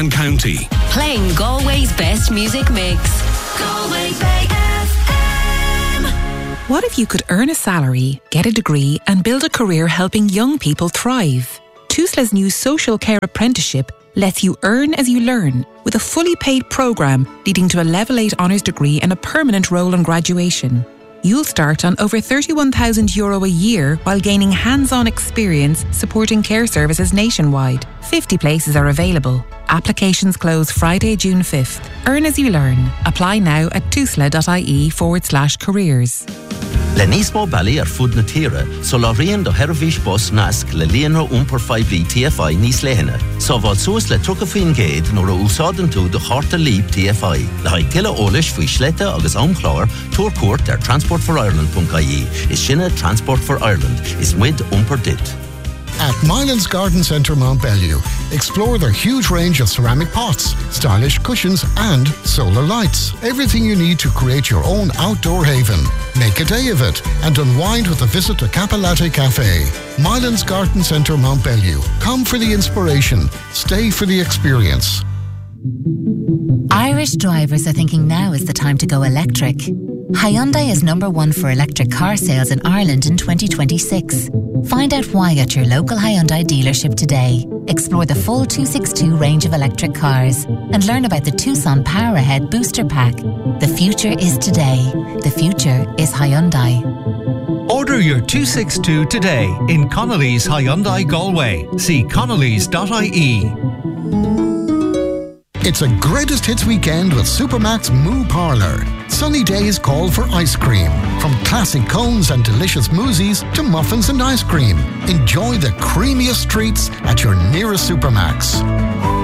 County. Playing Galway's best music mix. Galway Bay FM. What if you could earn a salary, get a degree and build a career helping young people thrive? Tusla's new social care apprenticeship lets you earn as you learn with a fully paid programme leading to a Level 8 honours degree and a permanent role on graduation. You'll start on over €31,000 a year while gaining hands-on experience supporting care services nationwide. 50 places are available. Applications close Friday, June 5th. Earn as you learn. Apply now at tusla.ie/careers. Le nísmó bailí ar fud na tíre, so lá rion do Hervís bus nasc le líonra úmpar 5B TFI níos léhanna. So bhil suas le trucha faoin géad nóair a úsáidan tú do charta líb TFI. Le haid tuile eolais faoi sléite agus amchláir, túr cuairt ar transportforireland.ie. Is sinne Transport for Ireland. Is muid úmpar dit. At Mylands Garden Centre Mount Bellew, explore their huge range of ceramic pots, stylish cushions and solar lights. Everything you need to create your own outdoor haven. Make a day of it and unwind with a visit to Capalatte Cafe. Mylands Garden Centre Mount Bellew. Come for the inspiration. Stay for the experience. Irish drivers are thinking now is the time to go electric. Hyundai is #1 for electric car sales in Ireland in 2026. Find out why at your local Hyundai dealership today. Explore the full 262 range of electric cars and learn about the Tucson Power Ahead Booster Pack. The future is today. The future is Hyundai. Order your 262 today in Connolly's Hyundai Galway. See connellys.ie. It's a greatest hits weekend with Supermac's Moo Parlour. Sunny days call for ice cream. From classic cones and delicious mousses to muffins and ice cream. Enjoy the creamiest treats at your nearest Supermac's.